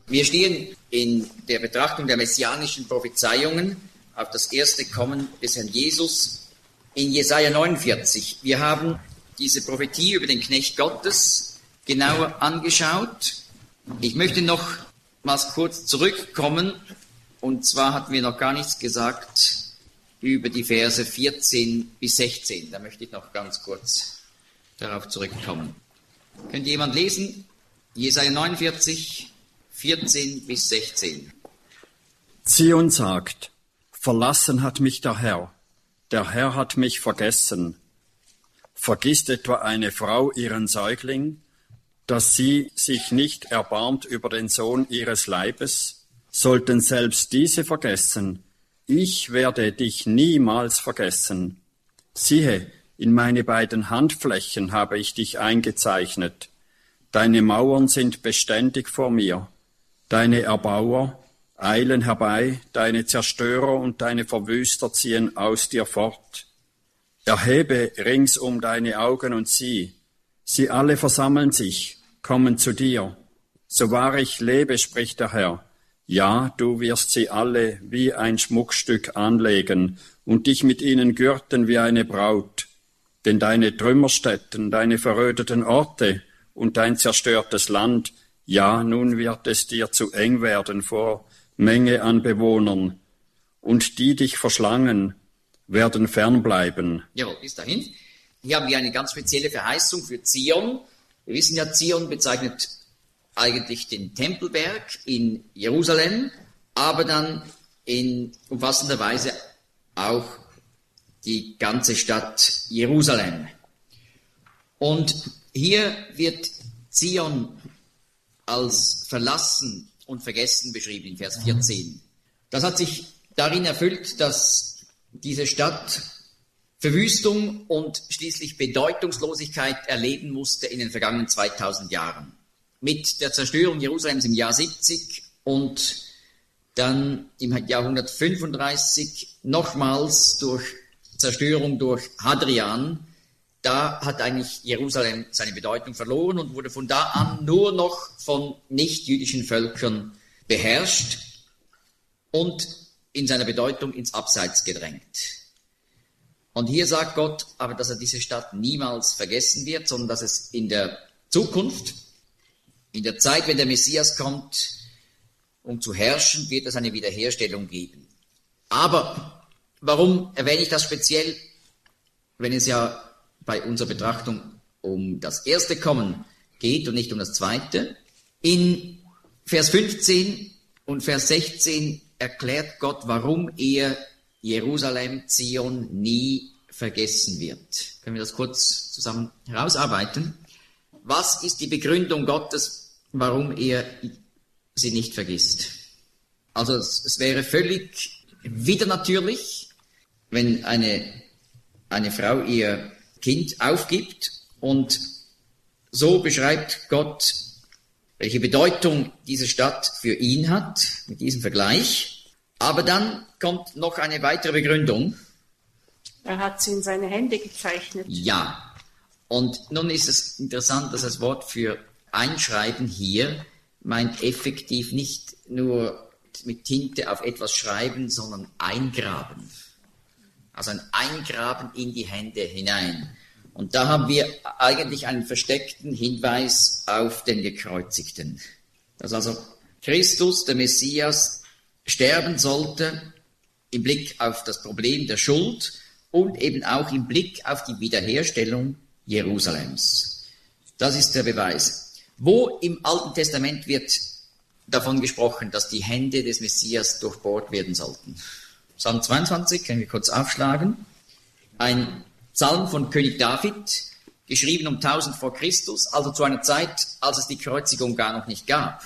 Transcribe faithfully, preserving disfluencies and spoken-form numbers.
Wir stehen in der Betrachtung der messianischen Prophezeiungen auf das erste Kommen des Herrn Jesus in Jesaja neunundvierzig. Wir haben diese Prophetie über den Knecht Gottes genauer angeschaut. Ich möchte noch mal kurz zurückkommen, und zwar hatten wir noch gar nichts gesagt über die Verse vierzehn bis sechzehn. Da möchte ich noch ganz kurz darauf zurückkommen. Könnte jemand lesen? Jesaja neunundvierzig, vierzehn bis sechzehn. Zion sagt: Verlassen hat mich der Herr, der Herr hat mich vergessen. Vergisst etwa eine Frau ihren Säugling, dass sie sich nicht erbarmt über den Sohn ihres Leibes? Sollten selbst diese vergessen, ich werde dich niemals vergessen. Siehe, in meine beiden Handflächen habe ich dich eingezeichnet. Deine Mauern sind beständig vor mir. Deine Erbauer eilen herbei, deine Zerstörer und deine Verwüster ziehen aus dir fort. Erhebe ringsum deine Augen und sieh, sie alle versammeln sich, kommen zu dir. So wahr ich lebe, spricht der Herr, ja, du wirst sie alle wie ein Schmuckstück anlegen und dich mit ihnen gürten wie eine Braut. Denn deine Trümmerstätten, deine verrödeten Orte und dein zerstörtes Land, ja, nun wird es dir zu eng werden vor Menge an Bewohnern, und die dich verschlangen, werden fernbleiben. Jawohl, bis dahin. Hier haben wir eine ganz spezielle Verheißung für Zion. Wir wissen ja, Zion bezeichnet eigentlich den Tempelberg in Jerusalem, aber dann in umfassender Weise auch die ganze Stadt Jerusalem. Und hier wird Zion als verlassen und vergessen beschrieben in Vers vierzehn. Das hat sich darin erfüllt, dass diese Stadt Verwüstung und schließlich Bedeutungslosigkeit erleben musste in den vergangenen zweitausend Jahren. Mit der Zerstörung Jerusalems im Jahr siebzig und dann im Jahr hundertfünfunddreißig nochmals durch Zerstörung durch Hadrian, da hat eigentlich Jerusalem seine Bedeutung verloren und wurde von da an nur noch von nichtjüdischen Völkern beherrscht und in seiner Bedeutung ins Abseits gedrängt. Und hier sagt Gott aber, dass er diese Stadt niemals vergessen wird, sondern dass es in der Zukunft, in der Zeit, wenn der Messias kommt, um zu herrschen, wird es eine Wiederherstellung geben. Aber warum erwähne ich das speziell, wenn es ja bei unserer Betrachtung um das erste Kommen geht und nicht um das zweite? In Vers fünfzehn und Vers sechzehn erklärt Gott, warum er Jerusalem, Zion nie vergessen wird. Können wir das kurz zusammen herausarbeiten? Was ist die Begründung Gottes, warum er sie nicht vergisst? Also es, es wäre völlig widernatürlich, wenn eine, eine Frau ihr Kind aufgibt, und so beschreibt Gott, welche Bedeutung diese Stadt für ihn hat, mit diesem Vergleich. Aber dann kommt noch eine weitere Begründung. Er hat sie in seine Hände gezeichnet. Ja, und nun ist es interessant, dass das Wort für Einschreiben hier meint effektiv nicht nur mit Tinte auf etwas schreiben, sondern eingraben. Also ein Eingraben in die Hände hinein. Und da haben wir eigentlich einen versteckten Hinweis auf den Gekreuzigten. Dass also Christus, der Messias, sterben sollte im Blick auf das Problem der Schuld und eben auch im Blick auf die Wiederherstellung Jerusalems. Das ist der Beweis. Wo im Alten Testament wird davon gesprochen, dass die Hände des Messias durchbohrt werden sollten? Psalm zweiundzwanzig, können wir kurz aufschlagen. Ein Psalm von König David, geschrieben um tausend vor Christus, also zu einer Zeit, als es die Kreuzigung gar noch nicht gab.